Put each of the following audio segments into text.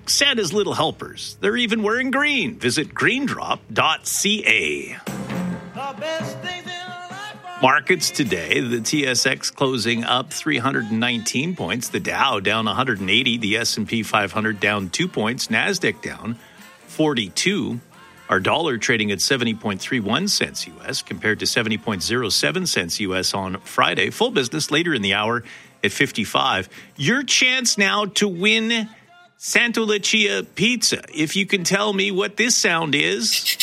Santa's little helpers. They're even wearing green. Visit greendrop.ca. Markets today, the TSX closing up 319 points, the Dow down 180, the S&P 500 down 2 points, NASDAQ down 42. Our dollar trading at 70.31 cents U.S. compared to 70.07 cents U.S. on Friday. Full business later in the hour at 55. Your chance now to win Santa Lucia pizza. If you can tell me what this sound is,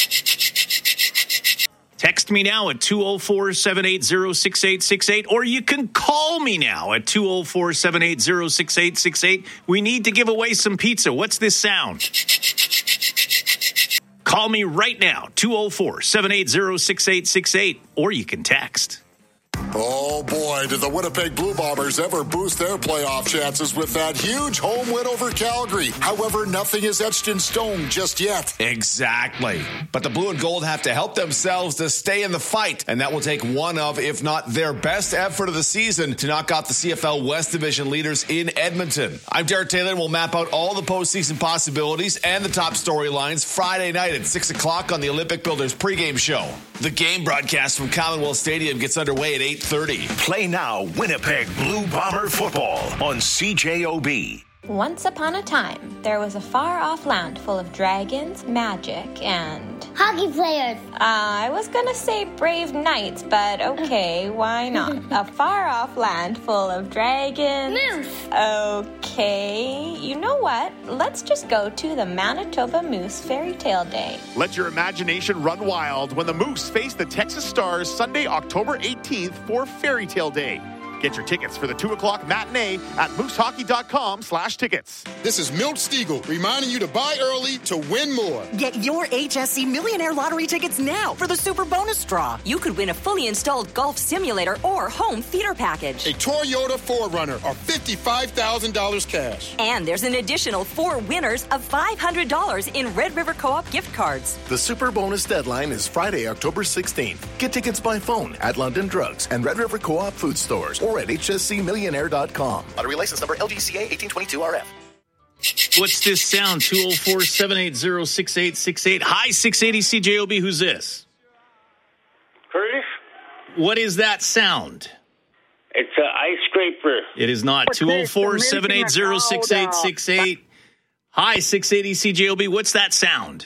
text me now at 204-780-6868, or you can call me now at 204-780-6868. We need to give away some pizza. What's this sound? Call me right now, 204-780-6868, or you can text. Oh, boy, did the Winnipeg Blue Bombers ever boost their playoff chances with that huge home win over Calgary. However, nothing is etched in stone just yet. Exactly. But the Blue and Gold have to help themselves to stay in the fight, and that will take one of, if not their best effort of the season to knock off the CFL West Division leaders in Edmonton. I'm Derek Taylor, and we'll map out all the postseason possibilities and the top storylines Friday night at 6 o'clock on the Olympic Builders pregame show. The game broadcast from Commonwealth Stadium gets underway at 8:30. Play now Winnipeg Blue Bomber football on CJOB. Once upon a time, there was a far-off land full of dragons, magic, and... hockey players. I was gonna say brave knights, but okay, why not? A far-off land full of dragons... Moose. Okay, you know what? Let's just go to the Manitoba Moose Fairy Tale Day. Let your imagination run wild when the Moose face the Texas Stars Sunday, October 18th for Fairy Tale Day. Get your tickets for the 2 o'clock matinee at moosehockey.com/tickets. This is Milt Stiegel reminding you to buy early to win more. Get your HSC Millionaire Lottery tickets now for the Super Bonus Draw. You could win a fully installed golf simulator or home theater package. A Toyota 4Runner or $55,000 cash. And there's an additional 4 winners of $500 in Red River Co-op gift cards. The Super Bonus deadline is Friday, October 16th. Get tickets by phone at London Drugs and Red River Co-op food stores or at hscmillionaire.com. Lottery license number LGCA 1822RF. What's this sound? 204-780-6868. Hi, 680 CJOB. Who's this? Curtis? What is that sound? It's an ice scraper. It is not. 204-780-6868. Hi, 680 CJOB. What's that sound?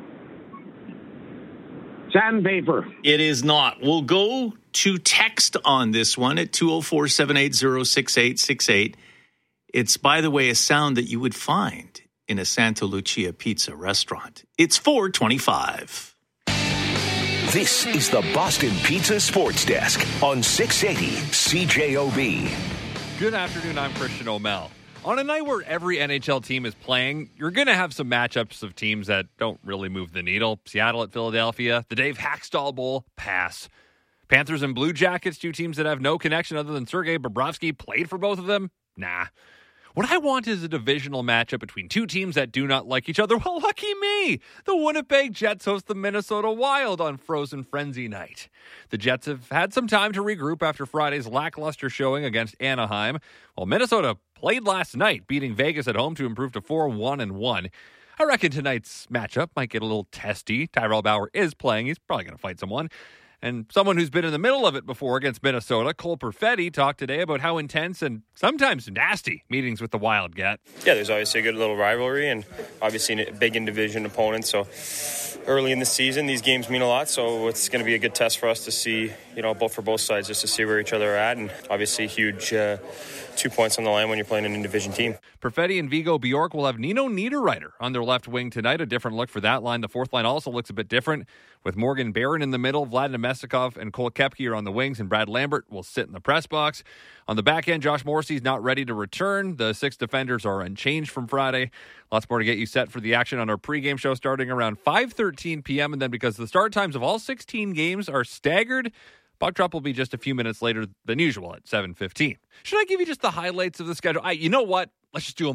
Sandpaper. It is not. We'll go to text on this one at 204-780-6868. It's, by the way, a sound that you would find in a Santa Lucia pizza restaurant. It's 425. This is the Boston Pizza Sports Desk on 680 CJOB. Good afternoon, I'm Christian O'Mell. On a night where every NHL team is playing, you're going to have some matchups of teams that don't really move the needle. Seattle at Philadelphia, the Dave Haxtell Bowl, pass. Panthers and Blue Jackets, two teams that have no connection other than Sergei Bobrovsky, played for both of them? Nah. What I want is a divisional matchup between two teams that do not like each other. Well, lucky me! The Winnipeg Jets host the Minnesota Wild on Frozen Frenzy night. The Jets have had some time to regroup after Friday's lackluster showing against Anaheim, while Minnesota played last night, beating Vegas at home to improve to 4-1-1. I reckon tonight's matchup might get a little testy. Tyrell Bauer is playing. He's probably going to fight someone. And someone who's been in the middle of it before against Minnesota, Cole Perfetti, talked today about how intense and sometimes nasty meetings with the Wild get. Yeah, there's obviously a good little rivalry and obviously a big in-division opponent. So early in the season, these games mean a lot. So it's going to be a good test for us to see, both for both sides, just to see where each other are at. And obviously huge 2 points on the line when you're playing an in-division team. Perfetti and Vigo Bjork will have Nino Niederreiter on their left wing tonight. A different look for that line. The fourth line also looks a bit different, with Morgan Barron in the middle, Vlad Nemestikov and Cole Koepke are on the wings, and Brad Lambert will sit in the press box. On the back end, Josh Morrissey's not ready to return. The 6 defenders are unchanged from Friday. Lots more to get you set for the action on our pregame show starting around 5:13 p.m. And then because the start times of all 16 games are staggered, puck drop will be just a few minutes later than usual at 7:15. Should I give you just the highlights of the schedule? You know what? Let's just do them all.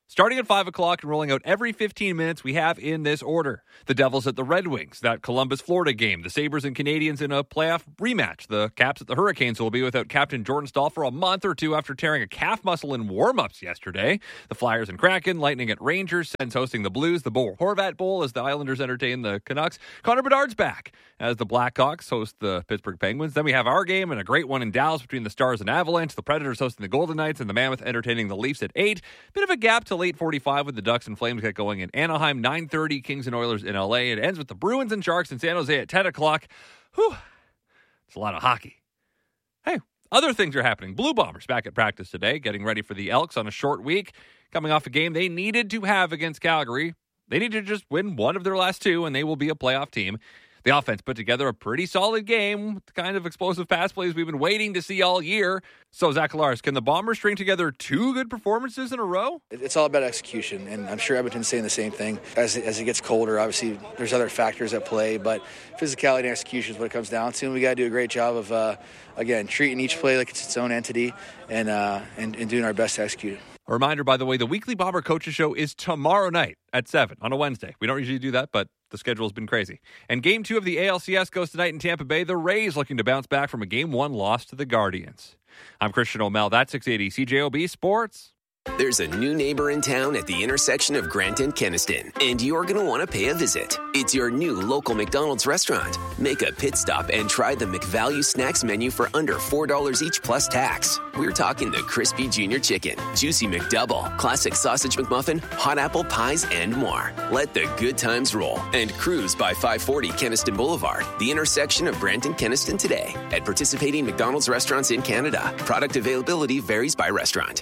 Starting at 5 o'clock and rolling out every 15 minutes, we have in this order. The Devils at the Red Wings, that Columbus, Florida game. The Sabres and Canadiens in a playoff rematch. The Caps at the Hurricanes will be without captain Jordan Staal for a month or two after tearing a calf muscle in warm-ups yesterday. The Flyers and Kraken, Lightning at Rangers, Sens hosting the Blues. The Bo Horvat Bowl as the Islanders entertain the Canucks. Connor Bedard's back as the Blackhawks host the Pittsburgh Penguins. Then we have our game and a great one in Dallas between the Stars and Avalanche. The Predators hosting the Golden Knights and the Mammoth entertaining the Leafs at 8. Bit of a gap to late 45 with the Ducks and Flames get going in Anaheim. 9:30, Kings and Oilers in LA. It ends with the Bruins and Sharks in San Jose at 10 o'clock. Whew, it's a lot of hockey. Hey, other things are happening. Blue Bombers back at practice today, getting ready for the Elks on a short week. Coming off a game they needed to have against Calgary. They need to just win one of their last two, and they will be a playoff team. The offense put together a pretty solid game with the kind of explosive pass plays we've been waiting to see all year. So, Zach Collaros, can the Bombers string together two good performances in a row? It's all about execution, and I'm sure Edmonton's saying the same thing. As it gets colder, obviously, there's other factors at play, but physicality and execution is what it comes down to, and we got to do a great job of, again, treating each play like it's its own entity and doing our best to execute it. A reminder, by the way, the weekly Bomber Coaches Show is tomorrow night at 7 on a Wednesday. We don't usually do that, but the schedule's been crazy. And Game 2 of the ALCS goes tonight in Tampa Bay. The Rays looking to bounce back from a Game 1 loss to the Guardians. I'm Christian O'Mell. That's 680 CJOB Sports. There's a new neighbor in town at the intersection of Grant and Kenaston, and you're going to want to pay a visit. It's your new local McDonald's restaurant. Make a pit stop and try the McValue Snacks menu for under $4 each plus tax. We're talking the Crispy Junior Chicken, Juicy McDouble, Classic Sausage McMuffin, Hot Apple Pies, and more. Let the good times roll and cruise by 540 Kenaston Boulevard, the intersection of Grant and Kenaston today at participating McDonald's restaurants in Canada. Product availability varies by restaurant.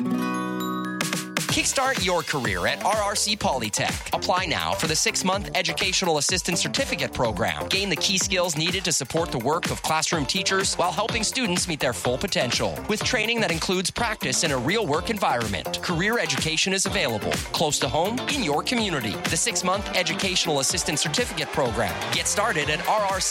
Kickstart your career at RRC Polytech. Apply now for the 6-month Educational Assistant Certificate Program. Gain the key skills needed to support the work of classroom teachers while helping students meet their full potential. With training that includes practice in a real work environment, career education is available close to home in your community. The 6-month Educational Assistant Certificate Program. Get started at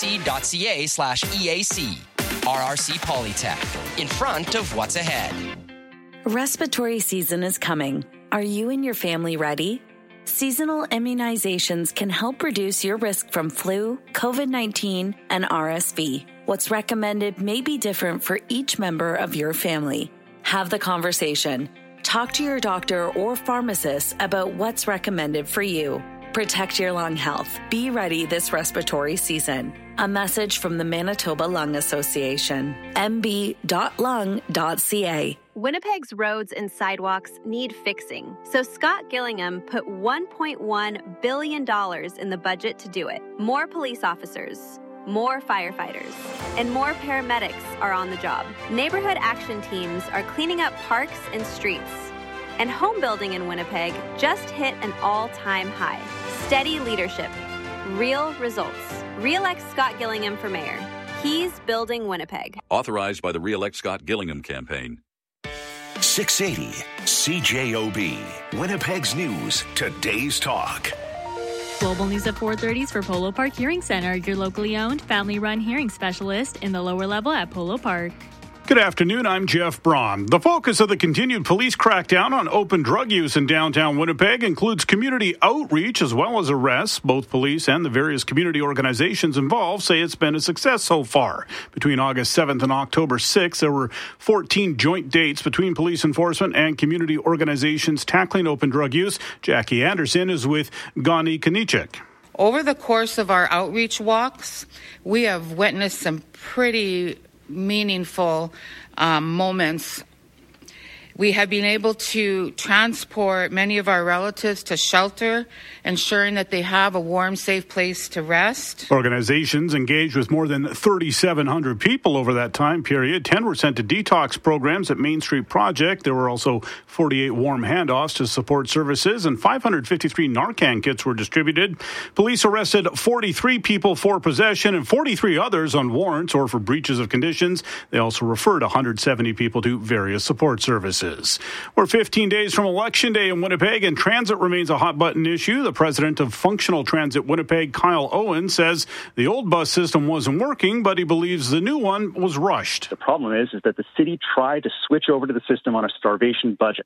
rrc.ca/EAC. RRC Polytech. In front of what's ahead. Respiratory season is coming. Are you and your family ready? Seasonal immunizations can help reduce your risk from flu, COVID-19, and RSV. What's recommended may be different for each member of your family. Have the conversation. Talk to your doctor or pharmacist about what's recommended for you. Protect your lung health. Be ready this respiratory season. A message from the Manitoba Lung Association. mb.lung.ca. Winnipeg's roads and sidewalks need fixing, so Scott Gillingham put $1.1 billion in the budget to do it. More police officers, more firefighters, and more paramedics are on the job. Neighborhood action teams are cleaning up parks and streets. And home building in Winnipeg just hit an all-time high. Steady leadership, real results. Re-elect Scott Gillingham for mayor. He's building Winnipeg. Authorized by the Re-elect Scott Gillingham campaign. 680 CJOB. Winnipeg's news. Today's talk. Global News at 4:30 for Polo Park Hearing Center, your locally owned, family-run hearing specialist in the lower level at Polo Park. Good afternoon, I'm Jeff Braun. The focus of the continued police crackdown on open drug use in downtown Winnipeg includes community outreach as well as arrests. Both police and the various community organizations involved say it's been a success so far. Between August 7th and October 6th, there were 14 joint dates between police enforcement and community organizations tackling open drug use. Jackie Anderson is with Gani Kanichik. Over the course of our outreach walks, we have witnessed some pretty meaningful moments. We have been able to transport many of our relatives to shelter, ensuring that they have a warm, safe place to rest. Organizations engaged with more than 3,700 people over that time period. 10 were sent to detox programs at Main Street Project. There were also 48 warm handoffs to support services, and 553 Narcan kits were distributed. Police arrested 43 people for possession and 43 others on warrants or for breaches of conditions. They also referred 170 people to various support services. We're 15 days from Election Day in Winnipeg, and transit remains a hot-button issue. The president of Functional Transit Winnipeg, Kyle Owen, says the old bus system wasn't working, but he believes the new one was rushed. The problem is that the city tried to switch over to the system on a starvation budget.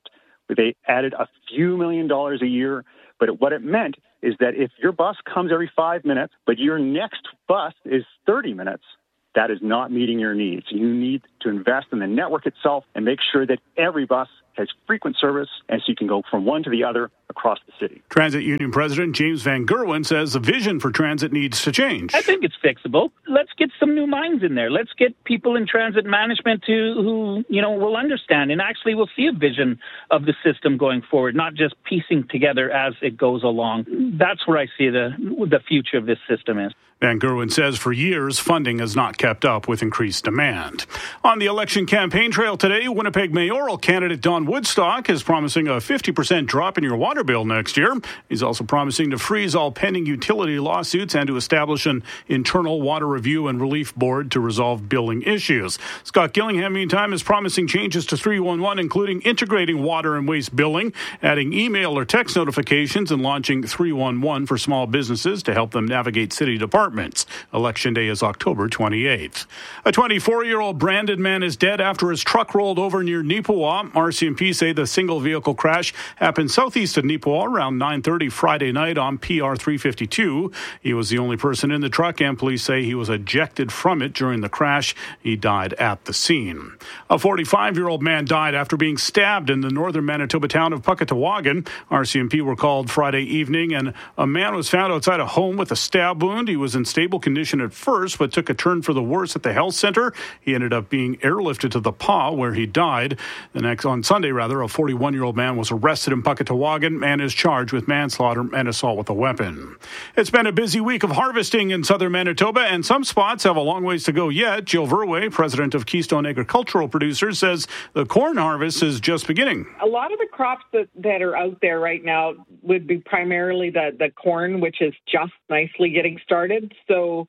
They added a few $1 million a year, but what it meant is that if your bus comes every 5 minutes, but your next bus is 30 minutes, that is not meeting your needs. You need to invest in the network itself and make sure that every bus has frequent service, and so you can go from one to the other across the city. Transit Union President James Van Gerwen says the vision for transit needs to change. I think it's fixable. Let's get some new minds in there. Let's get people in transit management who will understand and actually will see a vision of the system going forward, not just piecing together as it goes along. That's where I see the future of this system is. Van Gerwen says for years, funding has not kept up with increased demand. On the election campaign trail today, Winnipeg mayoral candidate Don Woodstock is promising a 50% drop in your water bill next year. He's also promising to freeze all pending utility lawsuits and to establish an internal water review and relief board to resolve billing issues. Scott Gillingham, meantime, is promising changes to 311, including integrating water and waste billing, adding email or text notifications, and launching 311 for small businesses to help them navigate city departments. Election day is October 28th. A 24-year-old branded man is dead after his truck rolled over near Neepawa. RCMP say the single vehicle crash happened southeast of Neepawa around 9:30 Friday night on PR 352. He was the only person in the truck, and police say he was ejected from it during the crash. He died at the scene. A 45-year-old man died after being stabbed in the northern Manitoba town of Puckatawagan. RCMP were called Friday evening, and a man was found outside a home with a stab wound. He was in stable condition at first, but took a turn for the worse at the health center. He ended up being airlifted to the PA, where he died. On Sunday, a 41-year-old man was arrested in Puckatawagan and is charged with manslaughter and assault with a weapon. It's been a busy week of harvesting in southern Manitoba, and some spots have a long ways to go yet. Jill Verwey, president of Keystone Agricultural Producers, says the corn harvest is just beginning. A lot of the crops that are out there right now would be primarily the corn, which is just nicely getting started. So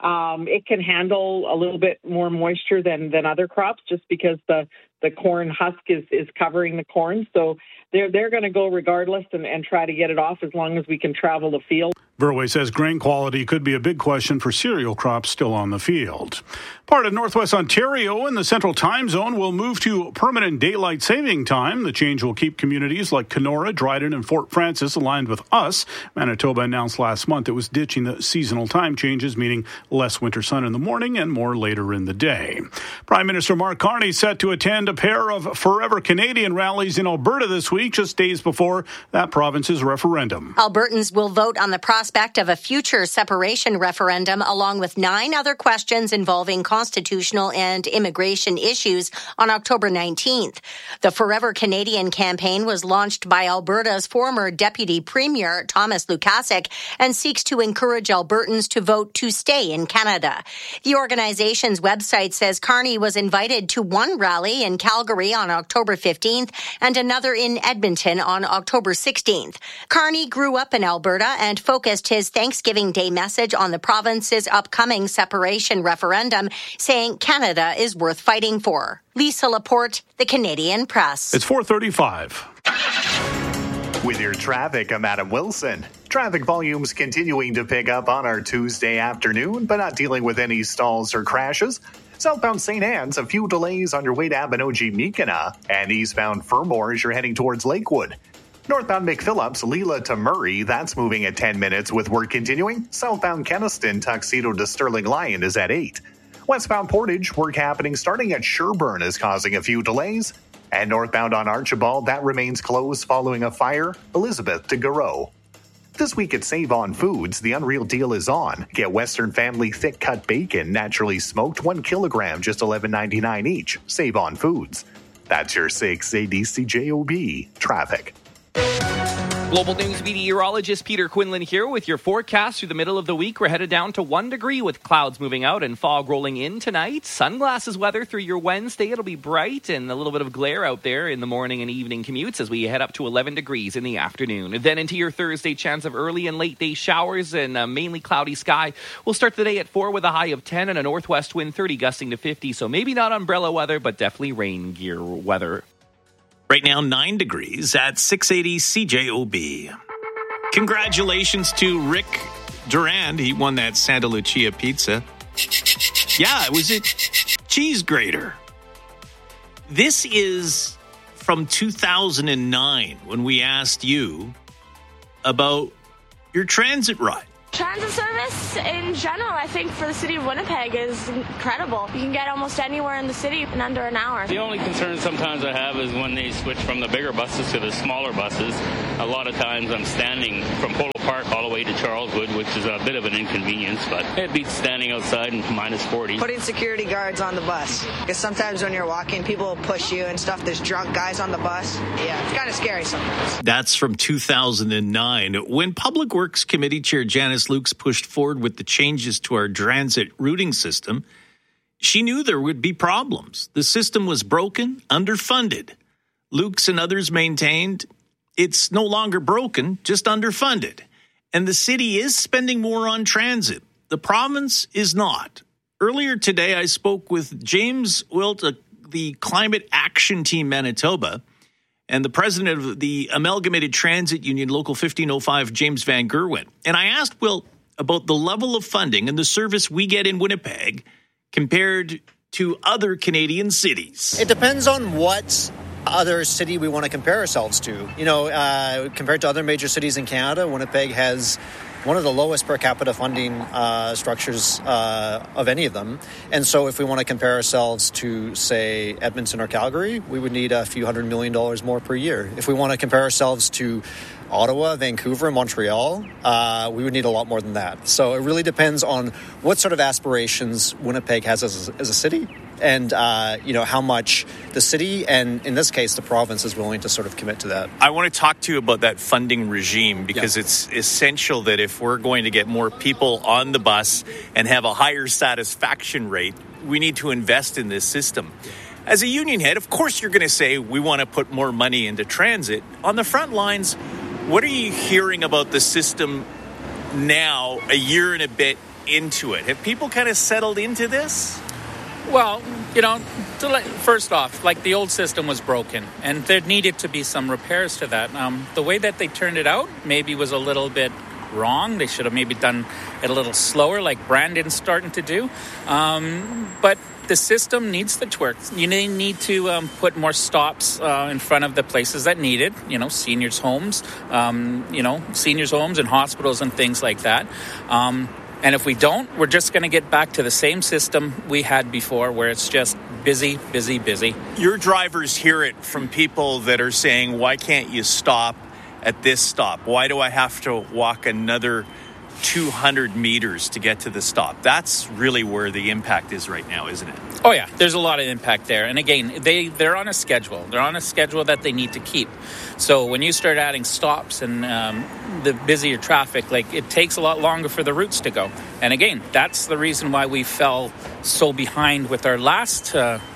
it can handle a little bit more moisture than other crops just because the corn husk is covering the corn. So they're going to go regardless and try to get it off as long as we can travel the field. Verwey says grain quality could be a big question for cereal crops still on the field. Part of Northwest Ontario in the Central Time Zone will move to permanent daylight saving time. The change will keep communities like Kenora, Dryden, and Fort Francis aligned with us. Manitoba announced last month it was ditching the seasonal time changes, meaning less winter sun in the morning and more later in the day. Prime Minister Mark Carney set to attend a pair of Forever Canadian rallies in Alberta this week, just days before that province's referendum. Albertans will vote on the prospect of a future separation referendum, along with 9 other questions involving constitutional and immigration issues on October 19th. The Forever Canadian campaign was launched by Alberta's former Deputy Premier, Thomas Lukasik, and seeks to encourage Albertans to vote to stay in Canada. The organization's website says Carney was invited to one rally in Calgary on October 15th and another in Edmonton on October 16th. Carney grew up in Alberta and focused his Thanksgiving Day message on the province's upcoming separation referendum, saying Canada is worth fighting for. Lisa Laporte, The Canadian Press. It's 4:35. With your traffic, I'm Adam Wilson. Traffic volumes continuing to pick up on our Tuesday afternoon, but not dealing with any stalls or crashes. Southbound St. Anne's, a few delays on your way to Abinogi-Meekina, and eastbound Fermor as you're heading towards Lakewood. Northbound McPhillips, Leela to Murray, that's moving at 10 minutes with work continuing. Southbound Keniston, Tuxedo to Sterling Lion is at 8. Westbound Portage, work happening starting at Sherbourne is causing a few delays. And northbound on Archibald, that remains closed following a fire, Elizabeth to Garreau. This week at Save On Foods, the Unreal Deal is on. Get Western Family Thick Cut Bacon, naturally smoked, 1 kilogram, just $11.99 each. Save On Foods. That's your 680 CJOB traffic. Global News meteorologist Peter Quinlan here with your forecast through the middle of the week. We're headed down to 1 degree with clouds moving out and fog rolling in tonight. Sunglasses weather through your Wednesday. It'll be bright and a little bit of glare out there in the morning and evening commutes as we head up to 11 degrees in the afternoon. Then into your Thursday, chance of early and late day showers and a mainly cloudy sky. We'll start the day at 4 with a high of 10 and a northwest wind 30 gusting to 50. So maybe not umbrella weather, but definitely rain gear weather. Right now, 9 degrees at 680 CJOB. Congratulations to Rick Durand. He won that Santa Lucia pizza. Yeah, it was a cheese grater. This is from 2009 when we asked you about your transit ride. Transit service in general, I think, for the city of Winnipeg is incredible. You can get almost anywhere in the city in under an hour. The only concern sometimes I have is when they switch from the bigger buses to the smaller buses. A lot of times I'm standing from Polo Park all the way to Charleswood, which is a bit of an inconvenience, but it beats standing outside in minus 40. Putting security guards on the bus. Because sometimes when you're walking, people will push you and stuff. There's drunk guys on the bus. Yeah, it's kind of scary sometimes. That's from 2009. When Public Works Committee Chair Janice Lukes pushed forward with the changes to our transit routing system, she knew there would be problems. The system was broken, underfunded. Lukes and others maintained it's no longer broken, just underfunded. And the city is spending more on transit. The province is not. Earlier today, I spoke with James Wilt, the Climate Action Team Manitoba, and the president of the Amalgamated Transit Union, Local 1505, James Van Gerwen. And I asked Wilt about the level of funding and the service we get in Winnipeg compared to other Canadian cities. It depends on what other city we want to compare ourselves to. You know, compared to other major cities in Canada, Winnipeg has one of the lowest per capita funding structures of any of them. And so if we want to compare ourselves to, say, Edmonton or Calgary, we would need a few $100 million more per year. If we want to compare ourselves to Ottawa, Vancouver, Montreal, we would need a lot more than that. So it really depends on what sort of aspirations Winnipeg has as a city and, how much the city and, in this case, the province is willing to sort of commit to that. I want to talk to you about that funding regime because it's essential that if we're going to get more people on the bus and have a higher satisfaction rate, we need to invest in this system. As a union head, of course, you're going to say we want to put more money into transit. On the front lines, what are you hearing about the system now, a year and a bit into it? Have people kind of settled into this? Well, first off, like the old system was broken and there needed to be some repairs to that. The way that they turned it out maybe was a little bit wrong. They should have maybe done it a little slower like Brandon's starting to do. But the system needs to work. You need to put more stops in front of the places that need it, seniors' homes, seniors' homes and hospitals and things like that. And if we don't, we're just going to get back to the same system we had before where it's just busy, busy, busy. Your drivers hear it from people that are saying, why can't you stop at this stop? Why do I have to walk another 200 meters to get to the stop? That's really where the impact is right now, isn't it? Oh, yeah. There's a lot of impact there. And again, they're on a schedule. They're on a schedule that they need to keep. So when you start adding stops and the busier traffic, it takes a lot longer for the routes to go. And again, that's the reason why we fell so behind with our last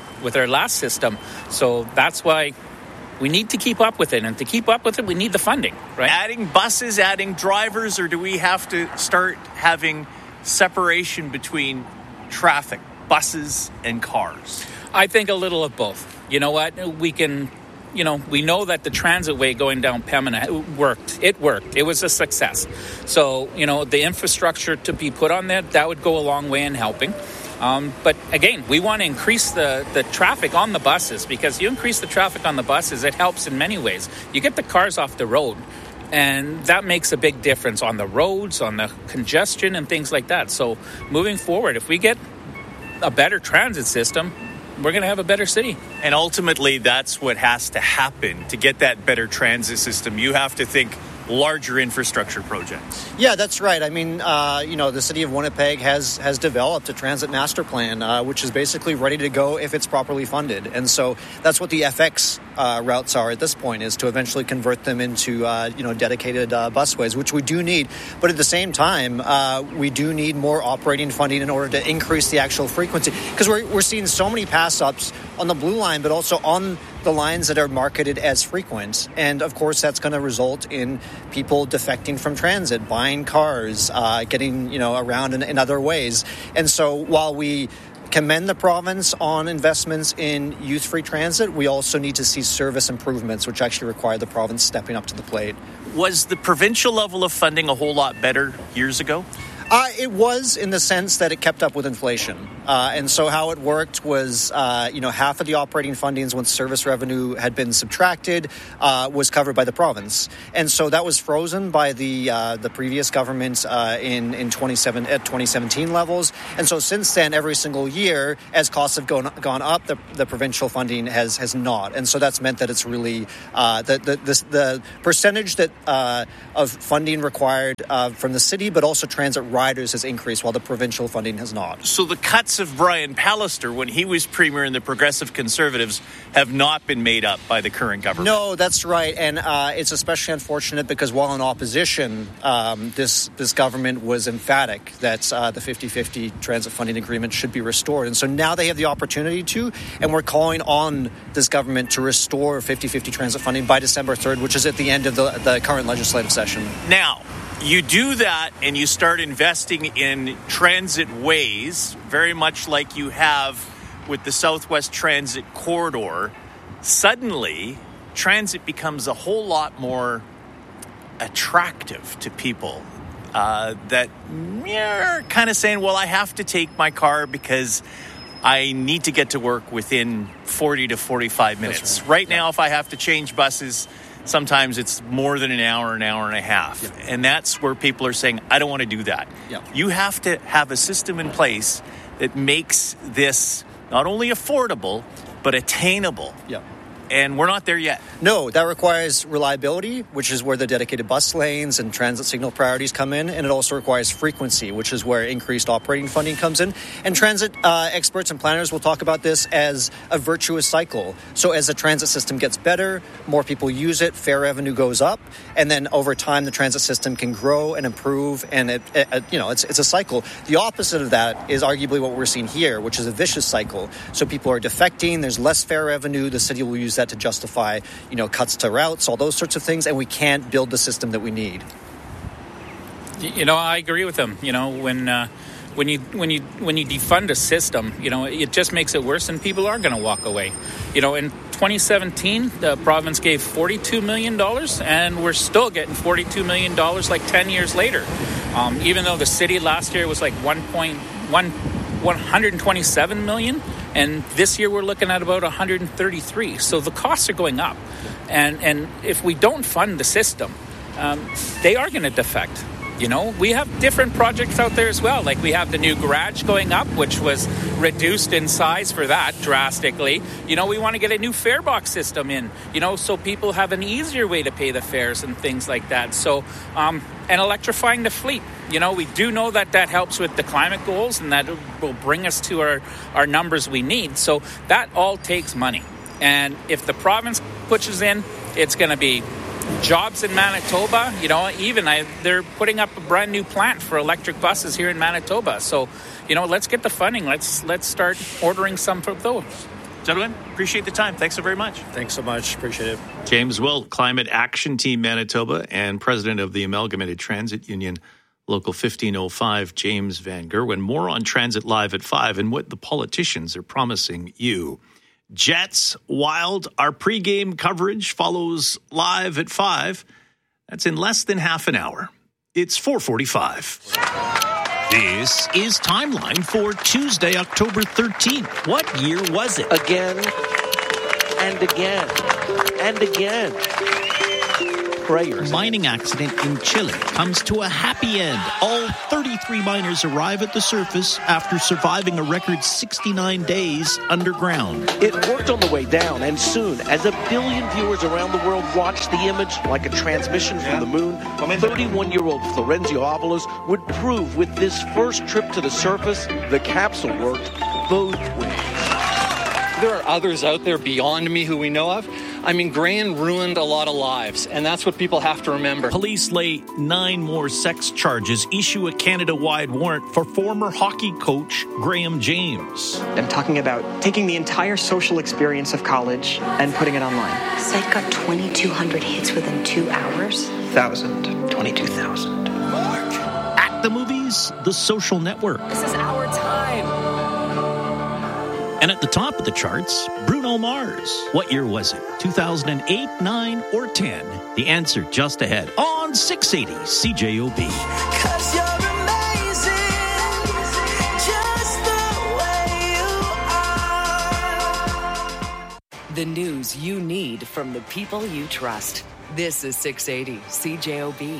system. So that's why we need to keep up with it. And to keep up with it, we need the funding, right? Adding buses, adding drivers, or do we have to start having separation between traffic, buses and cars? I think a little of both. You know what? We know that the transit way going down Pembina worked. It worked. It was a success. So, the infrastructure to be put on that would go a long way in helping. But again, we want to increase the traffic on the buses because you increase the traffic on the buses, it helps in many ways. You get the cars off the road, and that makes a big difference on the roads, on the congestion and things like that. So moving forward, if we get a better transit system, we're going to have a better city. And ultimately, that's what has to happen. To get that better transit system, you have to think larger infrastructure projects. Yeah, that's right. I mean, the city of Winnipeg has developed a transit master plan, which is basically ready to go if it's properly funded. And so that's what the FX routes are at this point, is to eventually convert them into, dedicated busways, which we do need. But at the same time, we do need more operating funding in order to increase the actual frequency. Because we're seeing so many pass-ups on the Blue Line, but also on the lines that are marketed as frequent. And of course, that's going to result in people defecting from transit, buying cars, getting, around in other ways. And so while we commend the province on investments in youth-free transit, we also need to see service improvements, which actually require the province stepping up to the plate. Was the provincial level of funding a whole lot better years ago? It was, in the sense that it kept up with inflation. And so how it worked was, half of the operating fundings, once service revenue had been subtracted, was covered by the province. And so that was frozen by the previous government in 2017 levels. And so since then, every single year, as costs have gone up, the provincial funding has not. And so that's meant that it's really the percentage that of funding required from the city, but also transit riders has increased while the provincial funding has not. So the cuts of Brian Pallister when he was Premier and the Progressive Conservatives have not been made up by the current government. No, that's right. And it's especially unfortunate because while in opposition, this government was emphatic that the 50-50 transit funding agreement should be restored. And so now they have the opportunity to, and we're calling on this government to restore 50-50 transit funding by December 3rd, which is at the end of the current legislative session. Now, you do that and you start investing in transit ways, very much like you have with the Southwest Transit Corridor. Suddenly, transit becomes a whole lot more attractive to people that are kind of saying, well, I have to take my car because I need to get to work within 40 to 45 minutes. Right now, if I have to change buses, sometimes it's more than an hour and a half. Yeah. And that's where people are saying, I don't want to do that. Yeah. You have to have a system in place that makes this not only affordable, but attainable. Yeah. And we're not there yet. No, that requires reliability, which is where the dedicated bus lanes and transit signal priorities come in. And it also requires frequency, which is where increased operating funding comes in. And transit experts and planners will talk about this as a virtuous cycle. So as the transit system gets better, more people use it, fare revenue goes up. And then over time, the transit system can grow and improve. And it's a cycle. The opposite of that is arguably what we're seeing here, which is a vicious cycle. So people are defecting. There's less fare revenue. The city will use that to justify, cuts to routes, all those sorts of things, and we can't build the system that we need. I agree with them. When you defund a system, it just makes it worse, and people are going to walk away. In 2017, the province gave $42 million, and we're still getting $42 million like 10 years later. Even though the city last year was like 127 million. And this year we're looking at about 133. So the costs are going up. And if we don't fund the system, they are going to defect. We have different projects out there as well. Like we have the new garage going up, which was reduced in size for that drastically. We want to get a new fare box system in, so people have an easier way to pay the fares and things like that. So, and electrifying the fleet. We do know that helps with the climate goals and that will bring us to our numbers we need. So that all takes money. And if the province pushes in, it's going to be jobs in Manitoba. They're putting up a brand new plant for electric buses here in Manitoba. So, let's get the funding. Let's start ordering some of those. Gentlemen, appreciate the time. Thanks so very much. Thanks so much. Appreciate it. James Wilk, Climate Action Team Manitoba and President of the Amalgamated Transit Union, Local 1505, James Van Gerwen. More on Transit Live at 5 and what the politicians are promising you. Jets Wild, our pregame coverage follows live at 5. That's in less than half an hour. It's 4:45. This is Timeline for Tuesday, October 13th. What year was it? Again and again and again. Prayers. Mining accident in Chile comes to a happy end. All 33 miners arrive at the surface after surviving a record 69 days underground. It worked on the way down, and soon, as 1 billion viewers around the world watched the image like a transmission from the moon, 31-year-old Florencio Avalos would prove with this first trip to the surface, the capsule worked both ways. There are others out there beyond me who we know of. Graham ruined a lot of lives, and that's what people have to remember. Police lay 9 more sex charges, issue a Canada-wide warrant for former hockey coach Graham James. I'm talking about taking the entire social experience of college and putting it online. Site got 2,200 hits within 2 hours. 22,000. At the movies, The Social Network. This is our time. And at the top of the charts, Bruno Mars. What year was it? 2008, 9, or 10? The answer just ahead on 680 CJOB. 'Cause you're amazing. The news you need from the people you trust. This is 680 CJOB.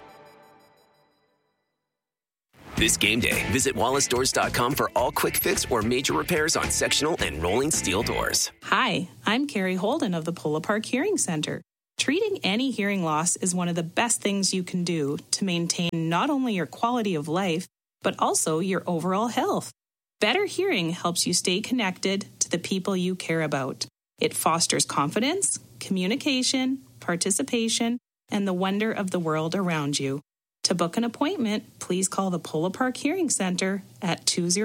This game day, visit WallaceDoors.com for all quick fix or major repairs on sectional and rolling steel doors. Hi, I'm Carrie Holden of the Polo Park Hearing Center. Treating any hearing loss is one of the best things you can do to maintain not only your quality of life, but also your overall health. Better hearing helps you stay connected to the people you care about. It fosters confidence, communication, participation, and the wonder of the world around you. To book an appointment, please call the Polo Park Hearing Center at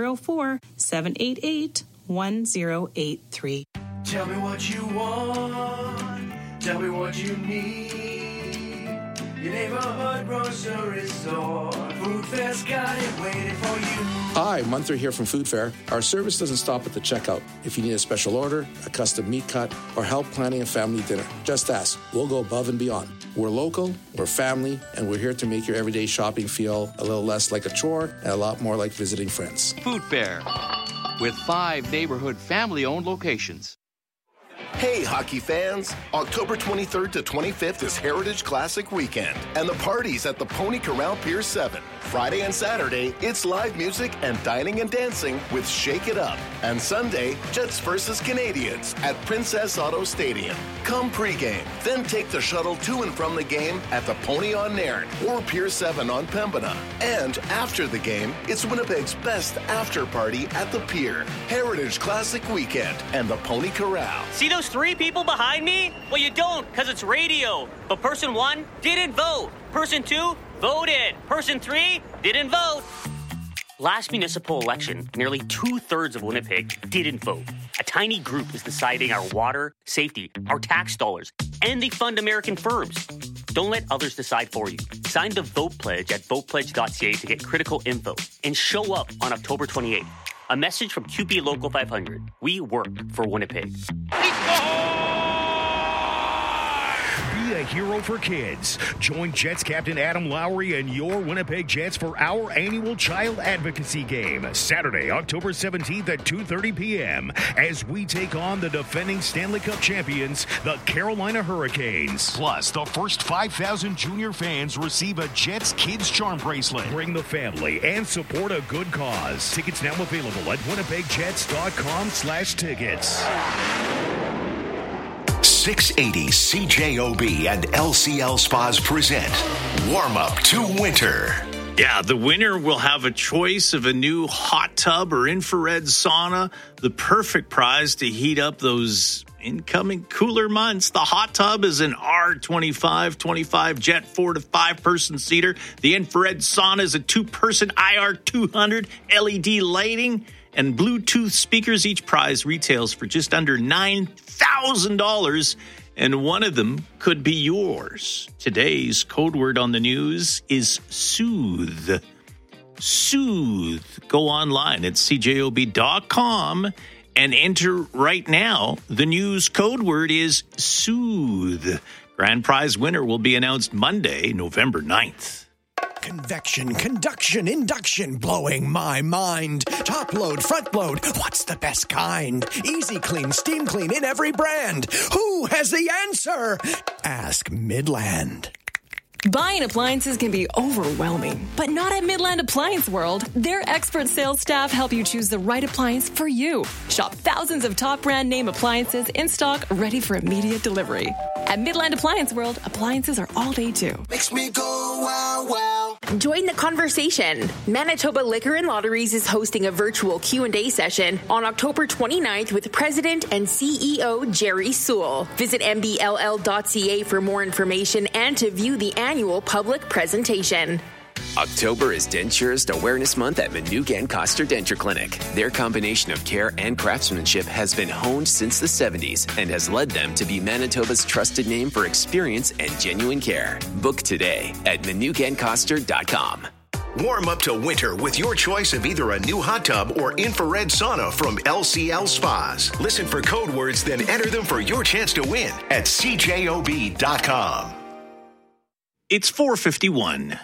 204-788-1083. Tell me what you want. Tell me what you need. Your neighborhood grocery store. Food Fair's got it waiting for you. Hi, Munther here from Food Fair. Our service doesn't stop at the checkout. If you need a special order, a custom meat cut, or help planning a family dinner, just ask. We'll go above and beyond. We're local, we're family, and we're here to make your everyday shopping feel a little less like a chore and a lot more like visiting friends. Food Fair, with 5 neighborhood family-owned locations. Hey, hockey fans! October 23rd to 25th is Heritage Classic Weekend, and the party's at the Pony Corral Pier 7. Friday and Saturday, it's live music and dining and dancing with Shake It Up. And Sunday, Jets versus Canadians at Princess Auto Stadium. Come pregame, then take the shuttle to and from the game at the Pony on Nairn or Pier 7 on Pembina. And after the game, it's Winnipeg's best after party at the Pier. Heritage Classic Weekend and the Pony Corral. See those 3 people behind me? Well, you don't, because it's radio. But person 1 didn't vote. Person 2 voted. Person 3 didn't vote. Last municipal election, nearly 2/3 of Winnipeg didn't vote. A tiny group is deciding our water, safety, our tax dollars, and they fund American firms. Don't let others decide for you. Sign the Vote Pledge at votepledge.ca to get critical info and show up on October 28th. A message from QP Local 500. We work for Winnipeg. Be a hero for kids. Join Jets captain Adam Lowry and your Winnipeg Jets for our annual child advocacy game, Saturday, October 17th at 2:30 p.m. as we take on the defending Stanley Cup champions, the Carolina Hurricanes. Plus, the first 5,000 junior fans receive a Jets Kids Charm bracelet. Bring the family and support a good cause. Tickets now available at winnipegjets.com/tickets. 680 CJOB and LCL Spas present Warm Up to Winter. Yeah, the winner will have a choice of a new hot tub or infrared sauna, the perfect prize to heat up those incoming cooler months. The hot tub is an R25 Jet 4 to 5 person seater. The infrared sauna is a 2-person IR200 LED lighting and Bluetooth speakers. Each prize retails for just under $9,000, and one of them could be yours. Today's code word on the news is soothe. Soothe. Go online at cjob.com and enter right now. The news code word is soothe. Grand prize winner will be announced Monday, November 9th. Convection, conduction, induction, blowing my mind. Top load, front load, what's the best kind? Easy clean, steam clean in every brand. Who has the answer? Ask Midland. Buying appliances can be overwhelming, but not at Midland Appliance World. Their expert sales staff help you choose the right appliance for you. Shop thousands of top brand name appliances in stock, ready for immediate delivery. At Midland Appliance World, appliances are all day too. Makes me go wow wow. Join the conversation. Manitoba Liquor and Lotteries is hosting a virtual Q&A session on October 29th with President and CEO Jerry Sewell. Visit mbll.ca for more information and to view the annual public presentation. October is Denturist Awareness Month at Manugan Coster Denture Clinic. Their combination of care and craftsmanship has been honed since the 70s and has led them to be Manitoba's trusted name for experience and genuine care. Book today at manugancoster.com. Warm up to winter with your choice of either a new hot tub or infrared sauna from LCL Spas. Listen for code words, then enter them for your chance to win at cjob.com. It's 4:51.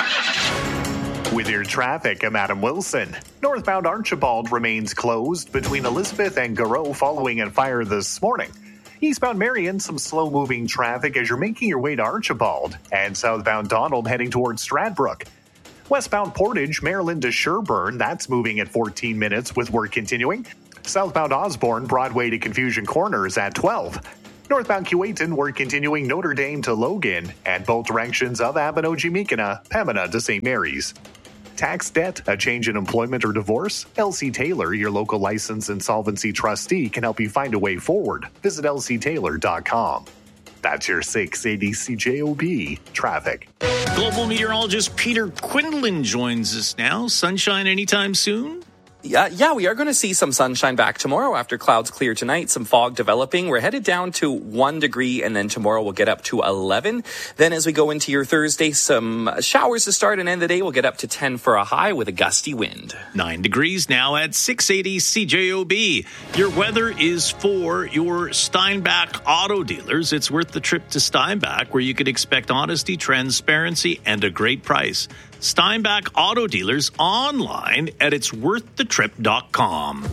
With your traffic, I'm Adam Wilson. Northbound Archibald remains closed between Elizabeth and Garreau following a fire this morning. Eastbound Marion, some slow-moving traffic as you're making your way to Archibald, and southbound Donald heading towards Stradbrook. Westbound Portage, Maryland to Sherburne, that's moving at 14 minutes with work continuing. Southbound Osborne, Broadway to Confusion Corners at 12. Northbound Keewatin, work continuing Notre Dame to Logan, and both directions of Abinogi-Mekina, Pembina to St. Mary's. Tax debt, a change in employment or divorce? LC Taylor, your local license insolvency trustee, can help you find a way forward. Visit lctaylor.com. That's your 680 CJOB traffic. Global meteorologist Peter Quinlan joins us now. Sunshine anytime soon? Yeah, we are going to see some sunshine back tomorrow after clouds clear tonight. Some fog developing. We're headed down to 1 degree, and then tomorrow we'll get up to 11. Then as we go into your Thursday, some showers to start and end the day. We'll get up to 10 for a high with a gusty wind. 9 degrees now at 680 CJOB. Your weather is for your Steinbach auto dealers. It's worth the trip to Steinbach, where you could expect honesty, transparency, and a great price. Steinbach Auto Dealers online at itsworththetrip.com.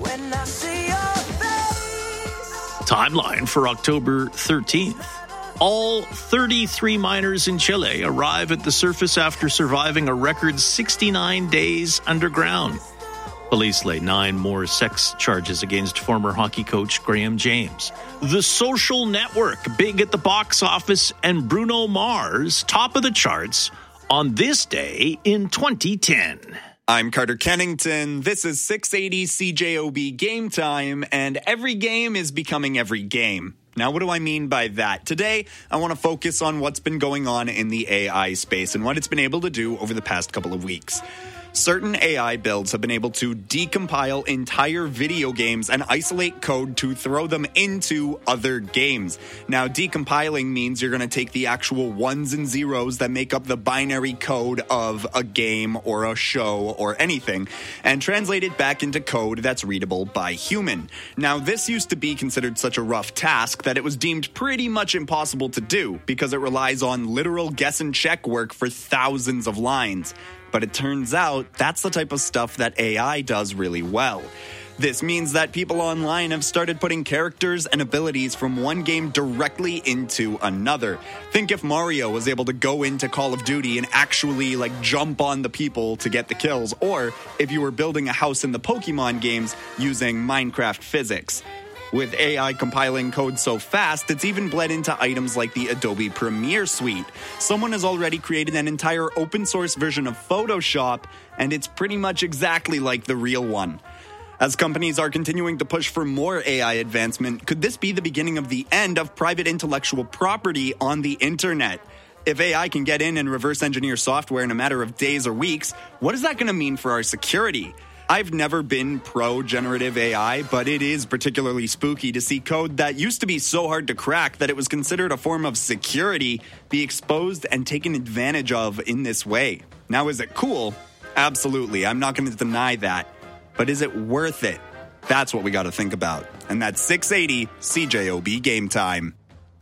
Timeline for October 13th. All 33 miners in Chile arrive at the surface after surviving a record 69 days underground. Police lay 9 more sex charges against former hockey coach Graham James. The Social Network, big at the box office, and Bruno Mars, top of the charts on this day in 2010. I'm Carter Kennington. This is 680 CJOB Game Time, and every game is becoming every game. Now, what do I mean by that? Today, I want to focus on what's been going on in the AI space and what it's been able to do over the past couple of weeks. Certain AI builds have been able to decompile entire video games and isolate code to throw them into other games. Now, decompiling means you're going to take the actual ones and zeros that make up the binary code of a game or a show or anything and translate it back into code that's readable by human. Now, this used to be considered such a rough task that it was deemed pretty much impossible to do because it relies on literal guess and check work for thousands of lines. But it turns out that's the type of stuff that AI does really well. This means that people online have started putting characters and abilities from one game directly into another. Think if Mario was able to go into Call of Duty and actually jump on the people to get the kills, or if you were building a house in the Pokemon games using Minecraft physics. With AI compiling code so fast, it's even bled into items like the Adobe Premiere Suite. Someone has already created an entire open source version of Photoshop, and it's pretty much exactly like the real one. As companies are continuing to push for more AI advancement, could this be the beginning of the end of private intellectual property on the internet? If AI can get in and reverse engineer software in a matter of days or weeks, what is that going to mean for our security? I've never been pro-generative AI, but it is particularly spooky to see code that used to be so hard to crack that it was considered a form of security be exposed and taken advantage of in this way. Now, is it cool? Absolutely. I'm not going to deny that. But is it worth it? That's what we got to think about. And that's 680 CJOB Game Time.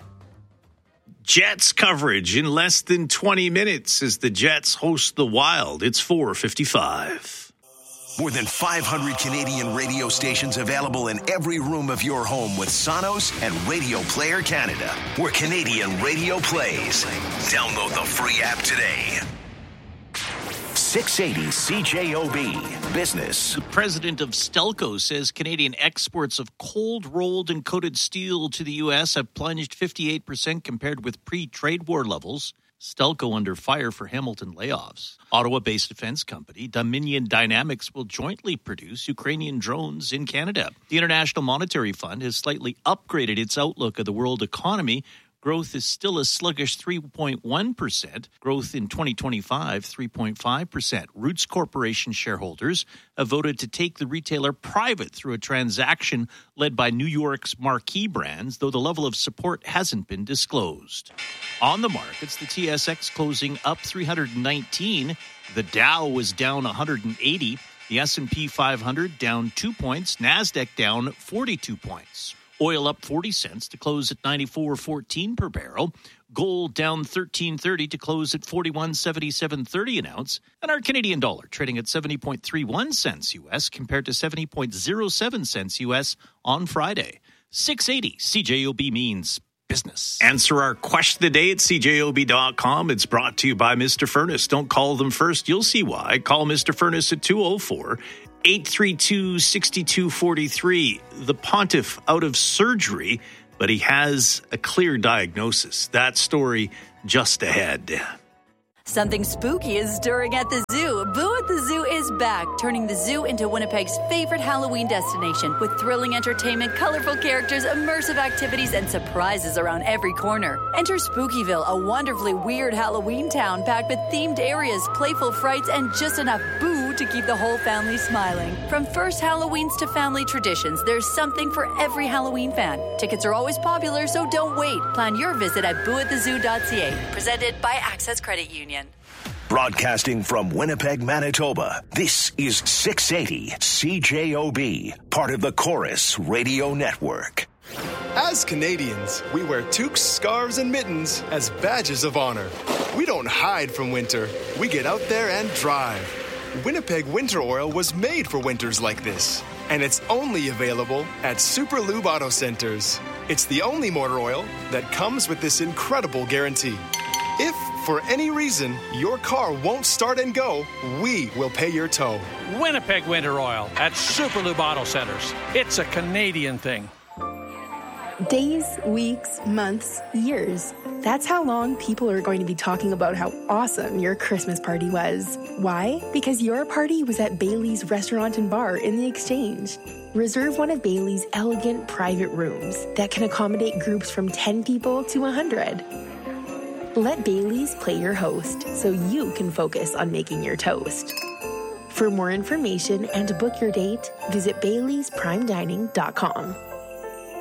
Jets coverage in less than 20 minutes as the Jets host the Wild. It's 4:55. More than 500 Canadian radio stations available in every room of your home with Sonos and Radio Player Canada, where Canadian radio plays. Download the free app today. 680 CJOB Business. The president of Stelco says Canadian exports of cold-rolled and coated steel to the U.S. have plunged 58% compared with pre-trade war levels. Stelco under fire for Hamilton layoffs. Ottawa-based defense company Dominion Dynamics will jointly produce Ukrainian drones in Canada. The International Monetary Fund has slightly upgraded its outlook of the world economy. Growth is still a sluggish 3.1%. Growth in 2025, 3.5%. Roots Corporation shareholders have voted to take the retailer private through a transaction led by New York's marquee brands, though the level of support hasn't been disclosed. On the markets, the TSX closing up 319. The Dow was down 180. The S&P 500 down 2 points. NASDAQ down 42 points. Oil up 40 cents to close at $94.14 per barrel. Gold down $13.30 to close at $41.7730 an ounce. And our Canadian dollar trading at 70.31 cents U.S. compared to 70.07 cents U.S. on Friday. 680 CJOB means business. Answer our question of the day at cjob.com. It's brought to you by Mr. Furnace. Don't call them first. You'll see why. Call Mr. Furnace at 204-832-6243. The Pontiff out of surgery, but he has a clear diagnosis. That story just ahead. Something spooky is stirring at the zoo. Boo at the Zoo is back, turning the zoo into Winnipeg's favorite Halloween destination with thrilling entertainment, colorful characters, immersive activities, and surprises around every corner. Enter Spookyville, a wonderfully weird Halloween town packed with themed areas, playful frights, and just enough boo to keep the whole family smiling. From first Halloweens to family traditions, there's something for every Halloween fan. Tickets are always popular, so don't wait. Plan your visit at booatthezoo.ca. Presented by Access Credit Union. Broadcasting from Winnipeg, Manitoba, this is 680 CJOB, part of the Chorus Radio Network. As Canadians, we wear toques, scarves, and mittens as badges of honor. We don't hide from winter. We get out there and drive. Winnipeg Winter Oil was made for winters like this, and it's only available at Super Lube Auto Centers. It's the only motor oil that comes with this incredible guarantee. If, for any reason, your car won't start and go, we will pay your tow. Winnipeg Winter Oil at Super Lube Auto Centers. It's a Canadian thing. Days, weeks, months, years. That's how long people are going to be talking about how awesome your Christmas party was. Why? Because your party was at Bailey's Restaurant and Bar in the Exchange. Reserve one of Bailey's elegant private rooms that can accommodate groups from 10 people to 100. Let Bailey's play your host so you can focus on making your toast. For more information and to book your date, visit Bailey'sPrimeDining.com.